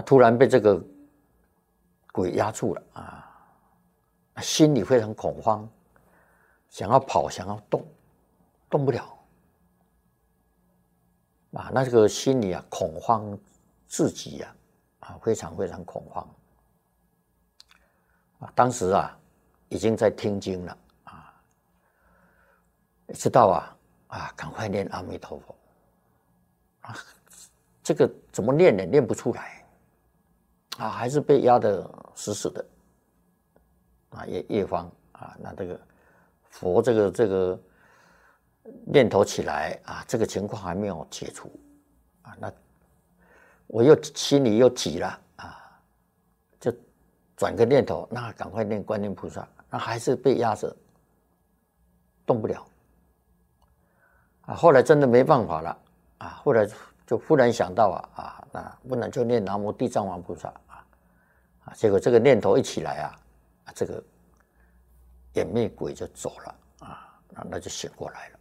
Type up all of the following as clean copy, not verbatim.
突然被这个鬼压住了心里非常恐慌，想要跑，想要动，动不了那这个心里恐慌至极非常非常恐慌当时已经在听经了知道赶快念阿弥陀佛这个怎么念也念不出来还是被压得死死的夜方那这个佛这个念头起来这个情况还没有解除那我又心里又急了就转个念头，那赶快念观音菩萨，那还是被压着动不了后来真的没办法了后来就忽然想到那不然就念南无地藏王菩萨结果这个念头一起来这个眼魅鬼就走了那就醒过来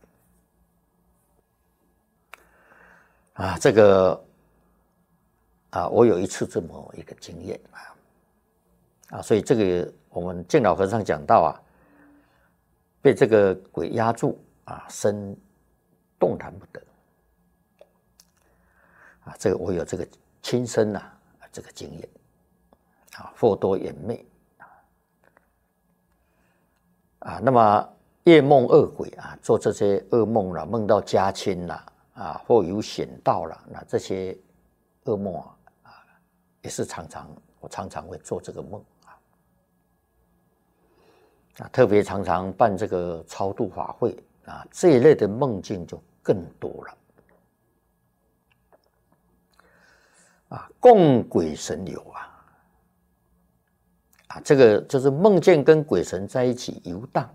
了这个我有一次这么一个经验所以这个我们净老和尚讲到被这个鬼压住身动弹不得这个我有这个亲身这个经验颇多眼魅那么夜梦恶鬼做这些噩梦了，梦到家亲了或有险道了，那这些噩梦也是我常常会做这个梦特别常常办这个超度法会这一类的梦境就更多了供鬼神游这个就是梦见跟鬼神在一起游荡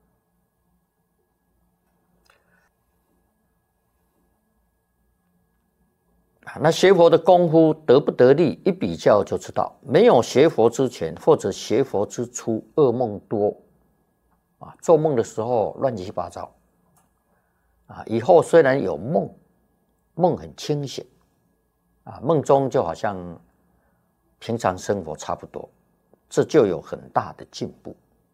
那学佛的功夫得不得力，一比较就知道，没有学佛之前或者学佛之初，噩梦多做梦的时候乱七八糟以后虽然有梦很清醒梦中就好像平常生活差不多，这就有很大的进步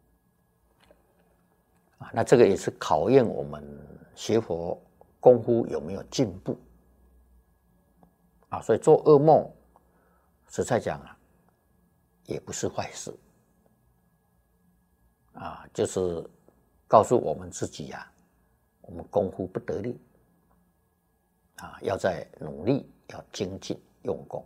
那这个也是考验我们学佛功夫有没有进步所以做噩梦实在讲也不是坏事就是告诉我们自己我们功夫不得力要再努力，要精进用功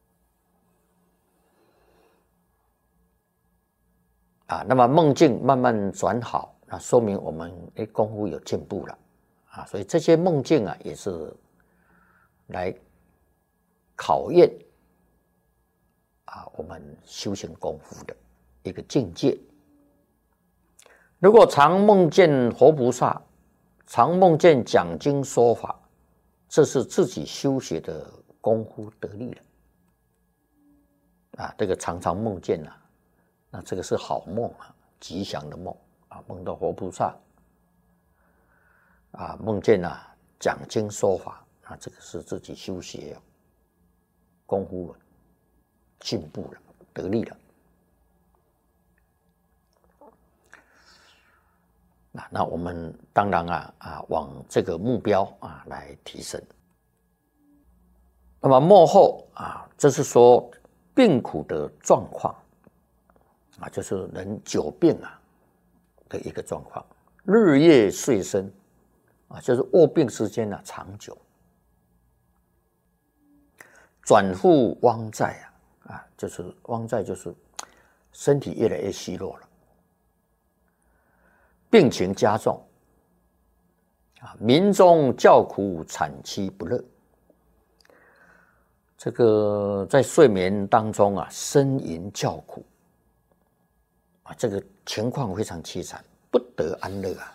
那么梦境慢慢转好，那说明我们功夫有进步了所以这些梦境也是来考验我们修行功夫的一个境界。如果常梦见活菩萨，常梦见讲经说法，这是自己修学的功夫得力了这个常常梦见那这个是好梦吉祥的梦梦到活菩萨梦见讲经说法，那这个是自己修学功夫进步了，得力了那我们当然往这个目标来提升。那么末后这是说病苦的状况就是人久病的一个状况，日夜岁深就是卧病时间长久，转复汪债就是汪债就是身体越来越虚弱了，病情加重民众叫苦惨凄不乐，这个在睡眠当中呻吟叫苦这个情况非常凄惨，不得安乐